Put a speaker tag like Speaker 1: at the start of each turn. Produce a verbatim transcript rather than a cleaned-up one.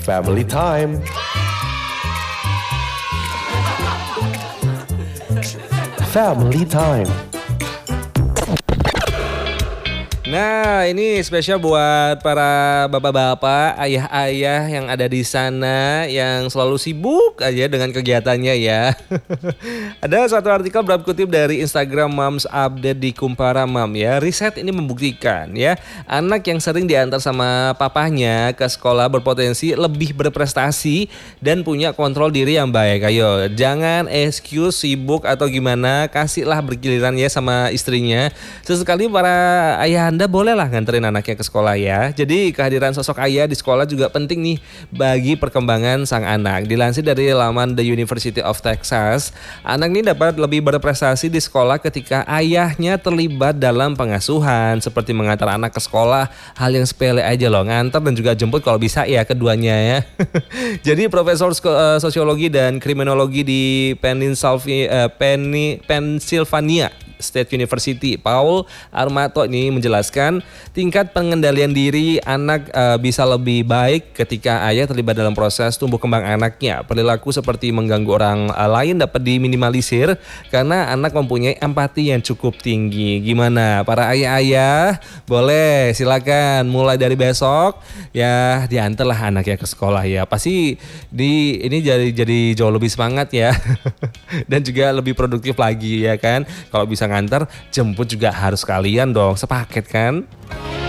Speaker 1: Family time. Family time.
Speaker 2: Nah, ini spesial buat para bapak-bapak, ayah-ayah yang ada di sana yang selalu sibuk aja dengan kegiatannya ya. Ada satu artikel berapa kutip dari Instagram Moms Update di Kumpara Mom ya. Riset ini membuktikan ya, anak yang sering diantar sama papahnya ke sekolah berpotensi lebih berprestasi dan punya kontrol diri yang baik. Ayo, jangan excuse sibuk atau gimana, kasihlah bergiliran ya sama istrinya. Sesekali para ayah Anda bolehlah nganterin anaknya ke sekolah ya. Jadi kehadiran sosok ayah di sekolah juga penting nih bagi perkembangan sang anak. Dilansir dari laman The University of Texas, anak ini dapat lebih berprestasi di sekolah ketika ayahnya terlibat dalam pengasuhan, seperti mengantar anak ke sekolah, hal yang sepele aja loh, ngantar dan juga jemput kalau bisa ya keduanya ya. Jadi Profesor Sosiologi dan Kriminologi di Pennsylvania, Pennsylvania State University, Paul Armato ini menjelaskan tingkat pengendalian diri anak uh, bisa lebih baik ketika ayah terlibat dalam proses tumbuh kembang anaknya. Perilaku seperti mengganggu orang uh, lain dapat diminimalisir karena anak mempunyai empati yang cukup tinggi. Gimana para ayah-ayah? Boleh, silakan mulai dari besok ya diantarlah anaknya ke sekolah ya. Pasti di ini jadi jadi jauh lebih semangat ya. Dan juga lebih produktif lagi ya kan. Kalau bisa ngantar, jemput juga harus kalian dong, sepaket kan?